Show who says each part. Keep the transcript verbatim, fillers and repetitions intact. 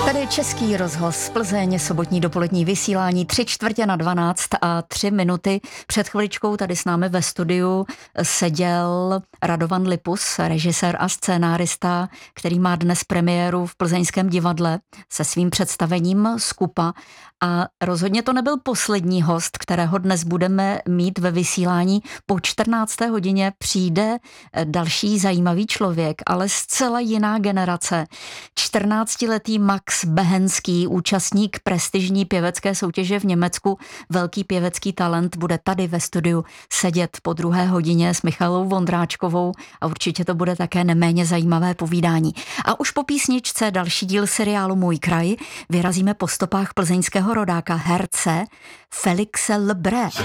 Speaker 1: Tady je Český rozhlas Plzeň, sobotní dopolední vysílání, tři čtvrtě na dvanáct a tři minuty. Před chviličkou tady s námi ve studiu seděl Radovan Lipus, režisér a scénárista, který má dnes premiéru v Plzeňském divadle se svým představením Skupa. A rozhodně to nebyl poslední host, kterého dnes budeme mít ve vysílání. Po čtrnácté hodině přijde další zajímavý člověk, ale zcela jiná generace. čtrnáctiletý Max Behenský, účastník prestižní pěvecké soutěže v Německu, velký pěvecký talent, bude tady ve studiu sedět po druhé hodině s Michalou Vondráčkovou a určitě to bude také neméně zajímavé povídání. A už po písničce další díl seriálu Můj kraj vyrazíme po stopách plzeňského rodáka herce Felixe Lebré.